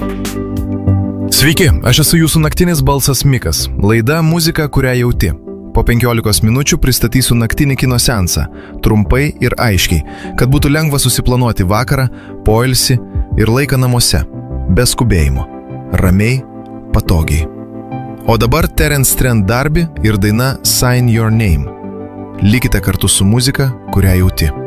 Sveiki, aš esu jūsų naktinis balsas Mikas. Laida Muzika, kurią jauti. Po 15 minučių pristatysiu naktinį kino seansą, trumpai ir aiškiai, kad būtų lengva susiplanuoti vakarą, poilsį ir laiką namuose, be skubėjimo, ramiai, patogiai. O dabar Terence Trent D'Arby ir daina Sign Your Name. Likite kartu su muzika, kurią jauti.